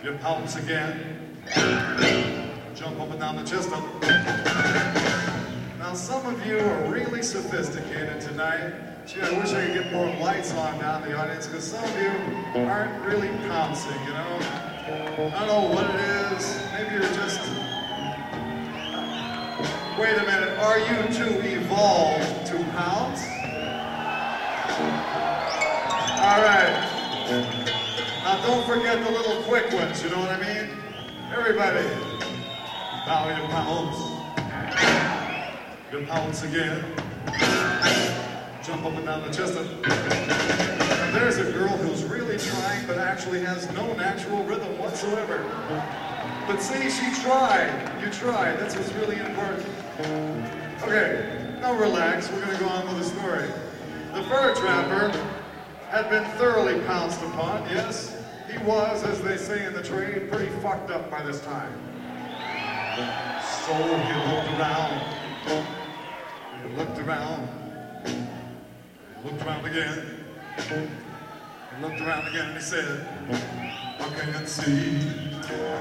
You pounce again. Jump up and down the chest up. Now some of you are really sophisticated tonight. Gee, I wish I could get more lights on down in the audience, because some of you aren't really pouncing, you know? I don't know what it is. Maybe you're just... Wait a minute, are you too evolved to pounce? All right. Now don't forget the little quick ones, you know what I mean? Everybody, now you pounce. You pounce again. Jump up and down the chest. And there's a girl who's really trying, but actually has no natural rhythm whatsoever. But see, she tried. You tried. That's what's really important. Okay, now relax. We're going to go on with the story. The fur trapper had been thoroughly pounced upon, yes. He was, as they say in the trade, pretty fucked up by this time. So he looked around. He looked around. He looked around again. He looked around again and he said, I can't see.